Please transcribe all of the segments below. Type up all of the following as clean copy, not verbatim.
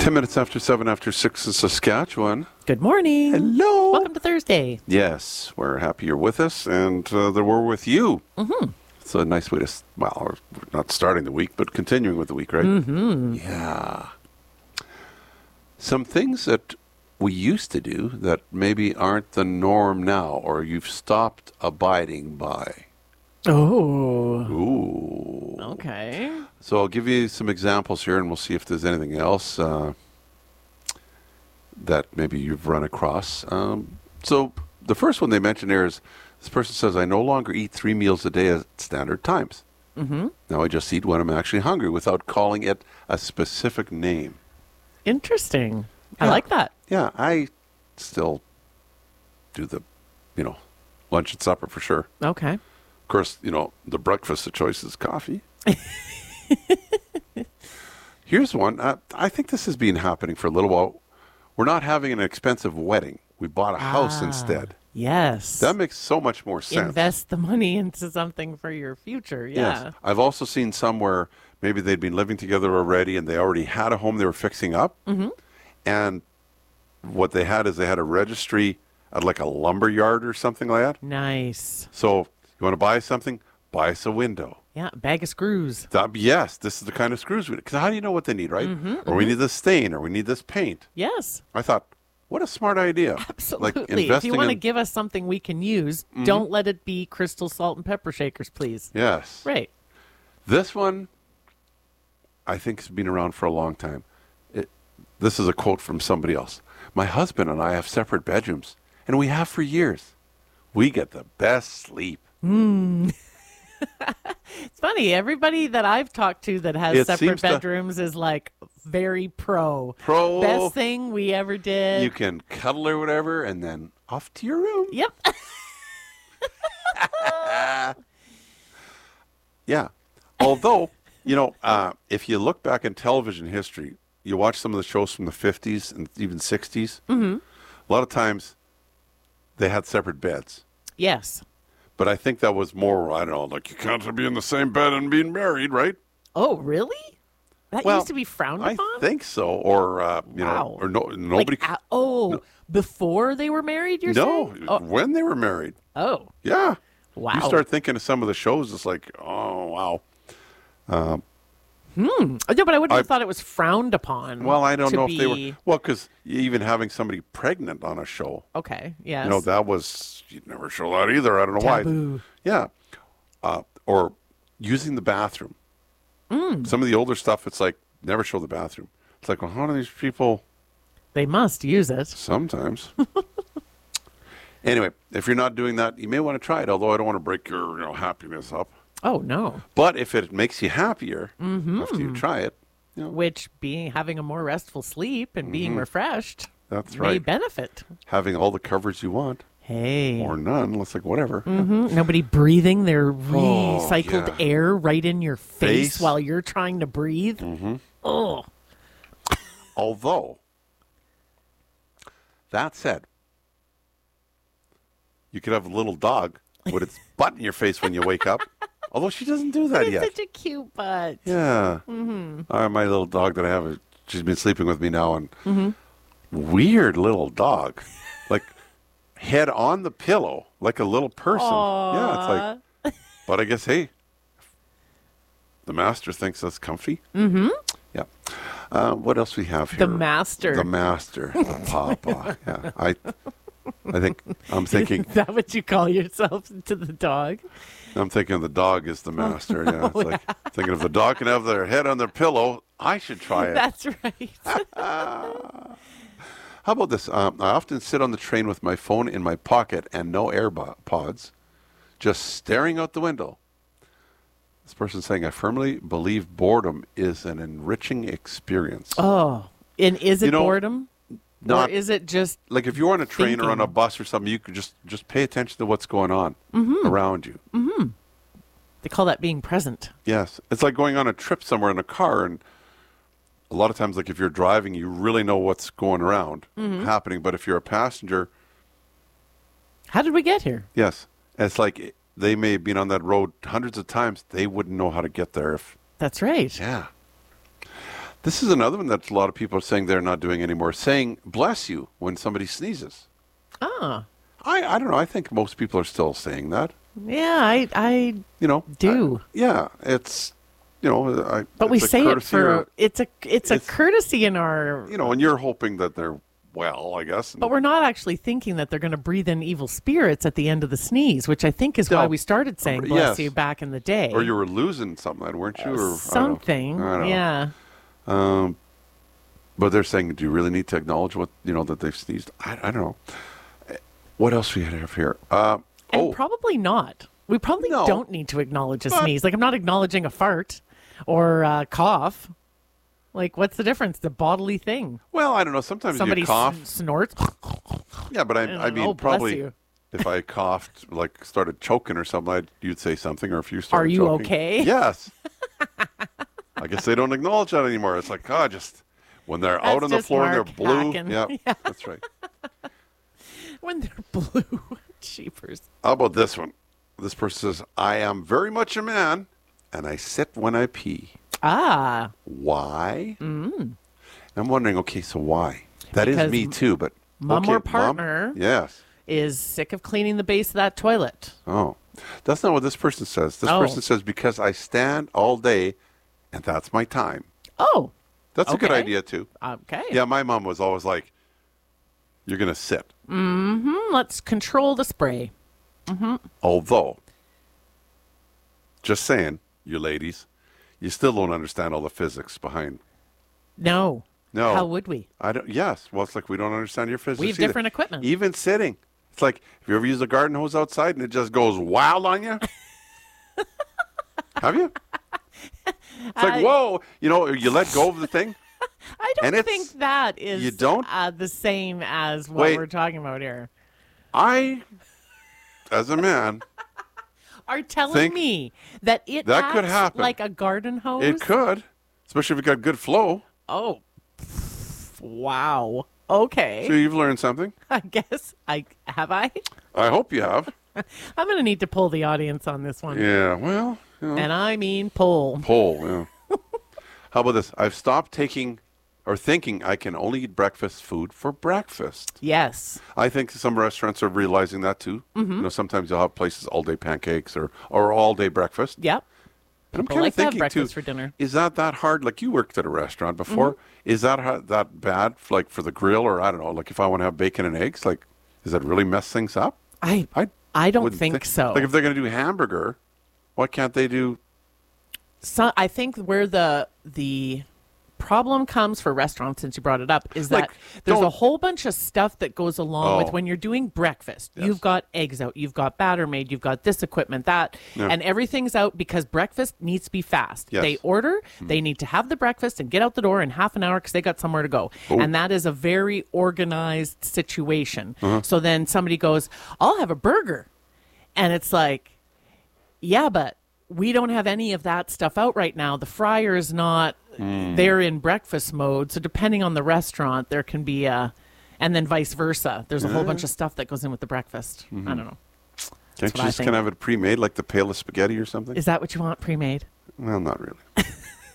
10 minutes after 7 after 6 in Saskatchewan. Good morning. Hello. Welcome to Thursday. Yes, we're happy you're with us and that we're with you. Mm-hmm. It's a nice way to, we're not starting the week, but continuing with the week, right? Mm-hmm. Yeah. Some things that we used to do that maybe aren't the norm now, or you've stopped abiding by. Oh. Ooh. Okay. So I'll give you some examples here, and we'll see if there's anything else that maybe you've run across. So the first one they mentioned there is this person says, I no longer eat 3 meals a day at standard times. Mm-hmm. Now I just eat when I'm actually hungry without calling it a specific name. Interesting. Yeah. I like that. Yeah, I still do the, lunch and supper for sure. Okay. Of course, the breakfast of choice is coffee. Here's one. I think this has been happening for a little while. We're not having an expensive wedding. We bought a house instead. Yes. That makes so much more sense. Invest the money into something for your future. Yeah. Yes. I've also seen some where maybe they'd been living together already and they already had a home they were fixing up. Mm-hmm. And what they had is they had a registry at like a lumber yard or something like that. Nice. So you want to buy something? Buy us a window. Yeah. Bag of screws. Yes, this is the kind of screws we need. Because how do you know what they need, right? Or we need this stain, or we need this paint. Yes. I thought, what a smart idea. Absolutely. If you want to give us something we can use, don't let it be crystal salt and pepper shakers, please. Yes. Right. This one, I think, has been around for a long time. This is a quote from somebody else. My husband and I have separate bedrooms, and we have for years. We get the best sleep. It's funny. Everybody that I've talked to that has separate bedrooms is like very pro. Best thing we ever did. You can cuddle or whatever, and then off to your room. Yep. Yeah. Although, if you look back in television history, you watch some of the shows from the 50s and even 60s, a lot of times they had separate beds. Yes. But I think that was more, I don't know, like you can't be in the same bed and being married, right? Oh, really? That used to be frowned upon? I think so. Or, Wow. or nobody. Before they were married, you're saying? No, when they were married. Oh. Yeah. Wow. You start thinking of some of the shows, it's like, oh, wow. No, but I wouldn't have thought it was frowned upon. Well, I don't know if they were. Well, because even having somebody pregnant on a show. Okay, yes. That was, you'd never show that either. I don't know Taboo. why. Yeah. Or using the bathroom. Some of the older stuff, it's like, never show the bathroom. It's like, well, how do these people. They must use it. Sometimes. Anyway, if you're not doing that, you may want to try it, although I don't want to break your happiness up. Oh, no. But if it makes you happier after you try it, Which having a more restful sleep and being refreshed that's may right. benefit. Having all the coverage you want. Hey. Or none. It's like whatever. Nobody breathing their recycled yeah. air right in your face while you're trying to breathe. Oh. Although, that said, you could have a little dog with its butt in your face when you wake up. Although she doesn't do that It's yet. such a cute butt. Yeah. My little dog that I have, she's been sleeping with me now, and weird little dog. Like, head on the pillow, like a little person. Aww. Yeah, it's like, but I guess, hey, the master thinks that's comfy. Yeah. What else we have here? The master. The master. Papa. Yeah. I'm thinking. Is that what you call yourself to the dog? I'm thinking the dog is the master. Yeah, it's like thinking if the dog can have their head on their pillow, I should try it. That's right. How about this? I often sit on the train with my phone in my pocket and no AirPods, just staring out the window. This person's saying, I firmly believe boredom is an enriching experience. Oh, and is it boredom? Or is it just like if you're on a train or on a bus or something, you could just pay attention to what's going on around you. They call that being present. Yes. It's like going on a trip somewhere in a car, and a lot of times, like if you're driving, you really know what's going around, happening. But if you're a passenger. How did we get here? Yes. It's like they may have been on that road hundreds of times. They wouldn't know how to get there if. That's right. Yeah. This is another one that a lot of people are saying they're not doing anymore, saying bless you when somebody sneezes. Ah. I don't know. I think most people are still saying that. Yeah, I do. It's, but we say it for, it's a courtesy in our... and you're hoping that they're well, I guess. But we're not actually thinking that they're going to breathe in evil spirits at the end of the sneeze, which I think is why we started saying bless you back in the day. Or you were losing something, weren't you? Or something, I don't know. Yeah. But they're saying, do you really need to acknowledge what, that they've sneezed? I don't know. What else we have here? And probably not. We probably don't need to acknowledge a sneeze. Like, I'm not acknowledging a fart or a cough. Like, what's the difference? The bodily thing. Well, I don't know. Sometimes somebody you cough. Snorts. Yeah, but I mean, probably if I coughed, like started choking or something, you'd say something. Or if you started choking. Are you okay? Yes. I guess they don't acknowledge that anymore. It's like, just when they're out on the floor and they're blue. Yeah, that's right. When they're blue. Jeepers. How about this one? This person says, I am very much a man, and I sit when I pee. Ah. Why? I'm wondering, okay, so why? That is me too, but... Mom or partner yes, is sick of cleaning the base of that toilet. Oh. That's not what this person says. This person says, because I stand all day, and that's my time. Oh. That's a good idea, too. Okay. Yeah, my mom was always like, you're going to sit. Mm-hmm. Let's control the spray. Mm-hmm. Although, just saying, you ladies, you still don't understand all the physics behind. No. How would we? I don't. Yes. Well, it's like we don't understand your physics. We have different equipment. Even sitting. It's like, have you ever used a garden hose outside and it just goes wild on you? Have you? It's like, whoa, you let go of the thing. I don't think that is you don't? The same as what we're talking about here. I, as a man, are telling me that that could happen like a garden hose? It could, especially if it got good flow. Oh, wow. Okay. So you've learned something. I guess. I hope you have. I'm going to need to pull the audience on this one. Yeah, well. And I mean pull. Pull, yeah. How about this? I've stopped thinking I can only eat breakfast food for breakfast. Yes. I think some restaurants are realizing that too. Mm-hmm. Sometimes you'll have places all-day pancakes or all-day breakfast. Yep. And I'm kind of thinking breakfast too, for dinner. Is that hard? Like, you worked at a restaurant before. Mm-hmm. Is that bad, like, for the grill? Or I don't know, like, if I want to have bacon and eggs, like, does that really mess things up? I don't think so. Like, if they're going to do hamburger, why can't they do... So I think where the problem comes for restaurants, since you brought it up, is that there's a whole bunch of stuff that goes along with when you're doing breakfast. Yes. You've got eggs out, you've got batter made, you've got this equipment, that, and everything's out because breakfast needs to be fast. Yes. They order, they need to have the breakfast and get out the door in half an hour because they got somewhere to go. Oh. And that is a very organized situation. Uh-huh. So then somebody goes, I'll have a burger. And it's like, yeah, but we don't have any of that stuff out right now. The fryer is not... They're in breakfast mode, so depending on the restaurant, there can be and then vice versa. There's a whole bunch of stuff that goes in with the breakfast. Mm-hmm. I don't know. Can't you just kind of have it pre-made, like the pail of spaghetti or something? Is that what you want, pre-made? Well, not really.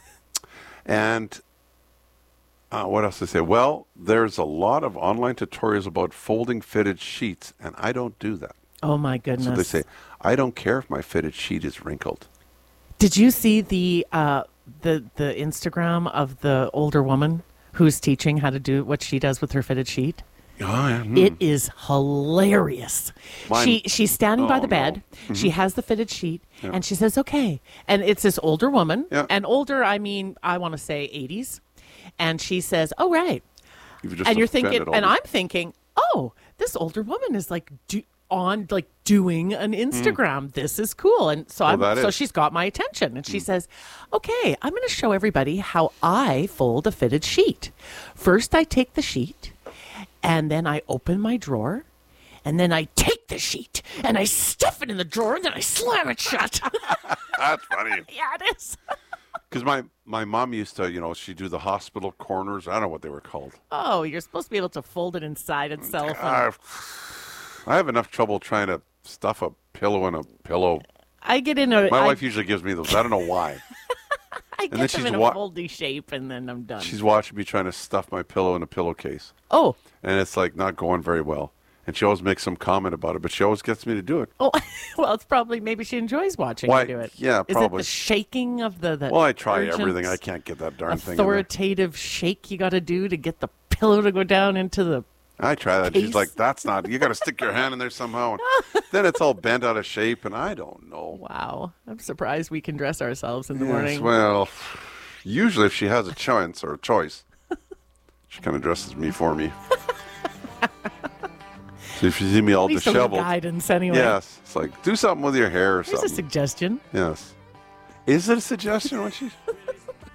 And what else to say? Well, there's a lot of online tutorials about folding fitted sheets, and I don't do that. Oh, my goodness. So they say, I don't care if my fitted sheet is wrinkled. Did you see the Instagram of the older woman who's teaching how to do what she does with her fitted sheet? Oh, yeah. It is hilarious. She's standing by the bed. Mm-hmm. She has the fitted sheet, and she says, okay. And it's this older woman. Yeah. And older, I mean, I want to say 80s. And she says, oh, right. And you're thinking, and I'm thinking, oh, this older woman is like... doing an Instagram. This is cool. And so she's got my attention. And she says, okay, I'm going to show everybody how I fold a fitted sheet. First, I take the sheet and then I open my drawer and then I take the sheet and I stuff it in the drawer and then I slam it shut. That's funny. Yeah, it is. Because my mom used to, she'd do the hospital corners. I don't know what they were called. Oh, you're supposed to be able to fold it inside itself. I have enough trouble trying to stuff a pillow in a pillow. I get in My wife usually gives me those. I don't know why. I get them in a foldy shape, and then I'm done. She's watching me trying to stuff my pillow in a pillowcase. Oh. And it's like not going very well. And she always makes some comment about it, but she always gets me to do it. Oh, well, it's probably, maybe she enjoys watching you do it. Yeah, probably. Is it the shaking of the well, I try everything. I can't get that darn thing in there. Authoritative shake you got to do to get the pillow to go down into the I try that. case? She's like, that's not, you got to stick your hand in there somehow. And then it's all bent out of shape, and I don't know. Wow. I'm surprised we can dress ourselves in the morning. Well, usually if she has a choice, she kind of dresses me for me. So if you see me all disheveled. Guidance anyway. Yes. It's like, do something with your hair or something. Here's a suggestion. Yes. Is it a suggestion when she...